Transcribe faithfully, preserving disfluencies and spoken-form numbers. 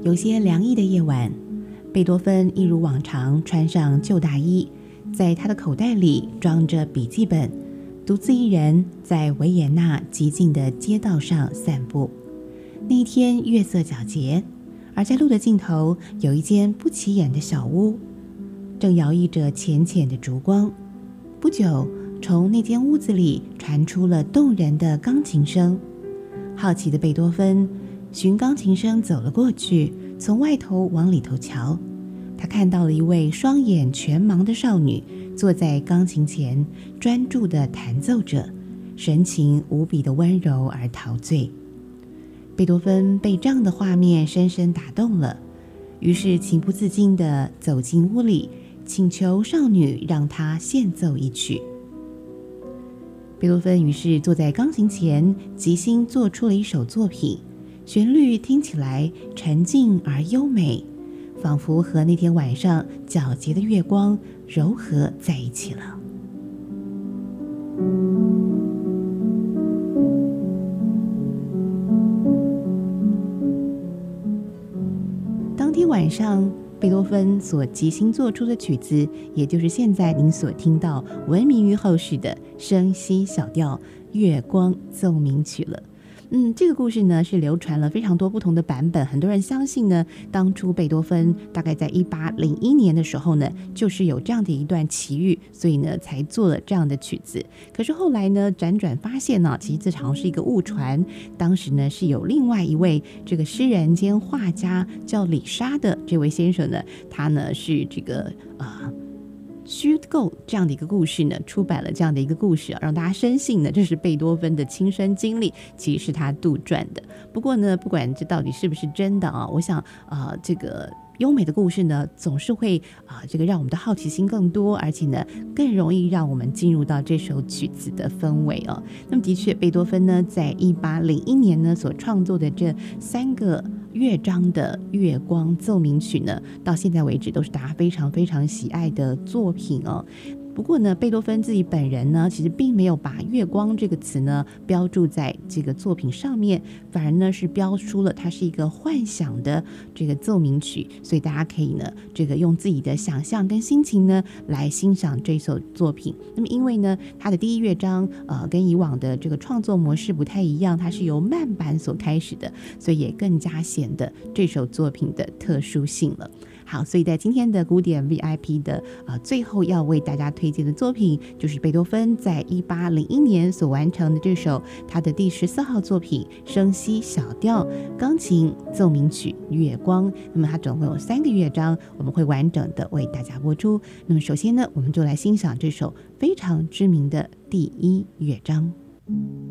有些凉意的夜晚，贝多芬一如往常穿上旧大衣，在他的口袋里装着笔记本，独自一人在维也纳寂静的街道上散步。那一天月色皎洁，而在路的尽头有一间不起眼的小屋，正摇曳着浅浅的烛光。不久，从那间屋子里传出了动人的钢琴声。好奇的贝多芬循钢琴声走了过去，从外头往里头瞧。他看到了一位双眼全盲的少女坐在钢琴前，专注地弹奏着，神情无比的温柔而陶醉。贝多芬被这样的画面深深打动了，于是情不自禁地走进屋里，请求少女让他献奏一曲。贝多芬于是坐在钢琴前，即兴做出了一首作品，旋律听起来沉静而优美，仿佛和那天晚上皎洁的月光柔合在一起了。当天晚上，贝多芬所即兴做出的曲子，也就是现在您所听到闻名于后世的升 C 小调月光奏鸣曲了。嗯，这个故事呢是流传了非常多不同的版本，很多人相信呢，当初贝多芬大概在一八零一年的时候呢，就是有这样的一段奇遇，所以呢才做了这样的曲子。可是后来呢，辗转发现呢，其实这好像是一个误传。当时呢是有另外一位这个诗人兼画家叫李莎的这位先生呢，他呢是这个啊。呃虚构这样的一个故事呢，出版了这样的一个故事、啊、让大家深信呢这是贝多芬的亲身经历，其实是他杜撰的。不过呢，不管这到底是不是真的啊，我想啊、呃，这个优美的故事呢，总是会啊、呃，这个让我们的好奇心更多，而且呢，更容易让我们进入到这首曲子的氛围哦。那么的确，贝多芬呢，在一八零一年呢所创作的这三个乐章的月光奏鸣曲呢，到现在为止都是大家非常非常喜爱的作品哦。不过呢，贝多芬自己本人呢，其实并没有把月光这个词呢标注在这个作品上面，反而呢是标出了它是一个幻想的这个奏鸣曲，所以大家可以呢这个用自己的想象跟心情呢来欣赏这首作品。那么因为呢它的第一乐章呃跟以往的这个创作模式不太一样，它是由慢板所开始的，所以也更加显得这首作品的特殊性了。好，所以在今天的古典 V I P 的呃最后要为大家推荐的作品，就是贝多芬在一八零一年所完成的这首他的第十四号作品升 C 小调钢琴奏鸣曲月光。那么它总共有三个乐章，我们会完整的为大家播出。那么首先呢，我们就来欣赏这首非常知名的第一乐章。